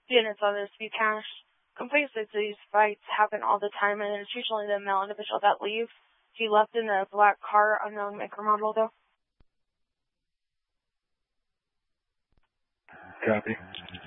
units on this to be cashed. Complaints that these fights happen all the time, and it's usually the male individual that leaves. He left in a black car, unknown make or model, though. Copy.